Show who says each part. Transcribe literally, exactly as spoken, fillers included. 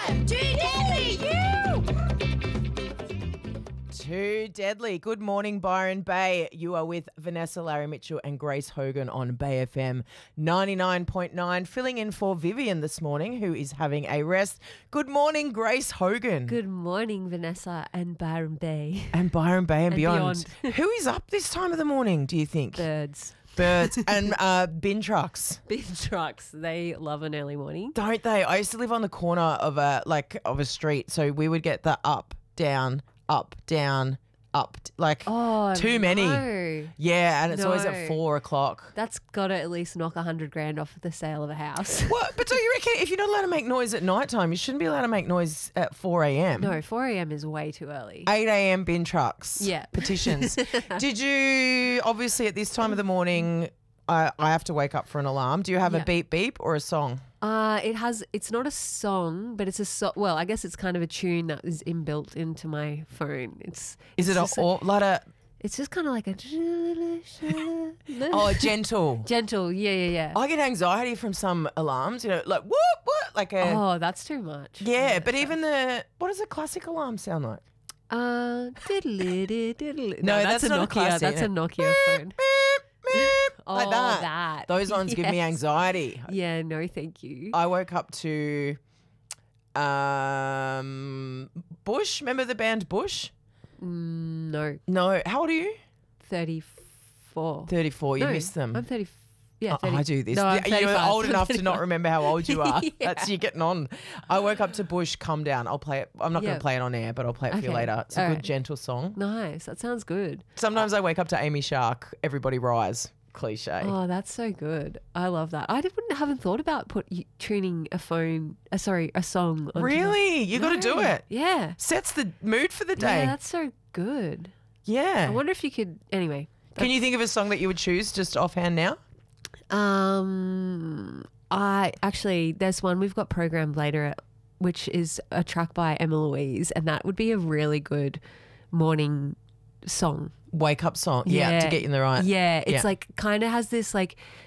Speaker 1: Too deadly,
Speaker 2: Too deadly. Good morning, Byron Bay. You are with Vanessa, Larry Mitchell and Grace Hogan on Bay F M ninety-nine point nine, filling in for Vivian this morning, who is having a rest. Good morning, Grace Hogan.
Speaker 3: Good morning, Vanessa and Byron Bay.
Speaker 2: And Byron Bay and,
Speaker 3: And
Speaker 2: beyond.
Speaker 3: beyond.
Speaker 2: Who is up this time of the morning, do you think?
Speaker 3: Birds.
Speaker 2: Birds and uh, bin trucks.
Speaker 3: Bin trucks. They love an early morning.
Speaker 2: Don't they? I used to live on the corner of a like of a street, so we would get the up, down, up, down, up, like
Speaker 3: Oh,
Speaker 2: too many.
Speaker 3: no.
Speaker 2: Yeah, and it's always
Speaker 3: No.
Speaker 2: at four o'clock.
Speaker 3: That's got to at least knock a hundred grand off the sale of a house.
Speaker 2: What? But don't you reckon if you're not allowed to make noise at night time, you shouldn't be allowed to make noise at four a.m.?
Speaker 3: No, four a.m. is way too early.
Speaker 2: eight a.m. bin trucks.
Speaker 3: Yeah.
Speaker 2: Petitions. Did you, obviously at this time of the morning, I, I have to wake up for an alarm. Do you have
Speaker 3: Yeah.
Speaker 2: a beep beep or a song?
Speaker 3: Uh, it has. It's not a song, but it's a so. Well, I guess it's kind of a tune that is inbuilt into my phone. It's.
Speaker 2: Is
Speaker 3: it's
Speaker 2: it a,
Speaker 3: just
Speaker 2: or, like a,
Speaker 3: It's just kind of like a.
Speaker 2: oh, gentle?
Speaker 3: Gentle. Yeah, yeah, yeah.
Speaker 2: I get anxiety from some alarms, you know, like whoop, what? Like a,
Speaker 3: Oh, that's too much.
Speaker 2: yeah, but even the, what does a classic alarm sound like?
Speaker 3: Uh, diddly diddly.
Speaker 2: No,
Speaker 3: No,
Speaker 2: that's
Speaker 3: that's, a
Speaker 2: not a
Speaker 3: Nokia.
Speaker 2: classic.
Speaker 3: That's a Nokia phone.
Speaker 2: Like
Speaker 3: Oh,
Speaker 2: that.
Speaker 3: that.
Speaker 2: Those ones give me
Speaker 3: Yes.
Speaker 2: anxiety.
Speaker 3: Yeah, no, thank you.
Speaker 2: I woke up to um, Bush. Remember the band Bush?
Speaker 3: No,
Speaker 2: No. How old are you?
Speaker 3: thirty-four.
Speaker 2: thirty-four. You
Speaker 3: no,
Speaker 2: missed them.
Speaker 3: I'm thirty. Yeah,
Speaker 2: Oh,
Speaker 3: thirty.
Speaker 2: I do this.
Speaker 3: No, I'm
Speaker 2: You're
Speaker 3: thirty-five.
Speaker 2: old
Speaker 3: I'm
Speaker 2: enough to not
Speaker 3: thirty-five.
Speaker 2: remember how old you are.
Speaker 3: Yeah.
Speaker 2: That's you getting on. I woke up to Bush, Come Down. I'll play it. I'm not going
Speaker 3: Yeah.
Speaker 2: to play it on air, but I'll play it for you
Speaker 3: Okay.
Speaker 2: later. It's a
Speaker 3: All
Speaker 2: good,
Speaker 3: right.
Speaker 2: gentle song.
Speaker 3: Nice. That sounds good.
Speaker 2: Sometimes I wake up to Amy Shark, Everybody Rise. Cliche.
Speaker 3: Oh, that's so good. I love that. I didn't haven't thought about put y- tuning a phone. Uh, sorry, a song. onto
Speaker 2: Really?
Speaker 3: my-
Speaker 2: You got to do
Speaker 3: No.
Speaker 2: it.
Speaker 3: Yeah.
Speaker 2: Sets the mood for the day.
Speaker 3: Yeah, that's so good.
Speaker 2: Yeah.
Speaker 3: I wonder if you could. Anyway.
Speaker 2: Can you think of a song that you would choose just offhand now?
Speaker 3: Um, I actually there's one we've got programmed later, which is a track by Emma Louise, and that would be a really good morning song.
Speaker 2: Wake up song. Yeah, to get you in the right.
Speaker 3: Yeah, it's
Speaker 2: Yeah.
Speaker 3: like kind of has this like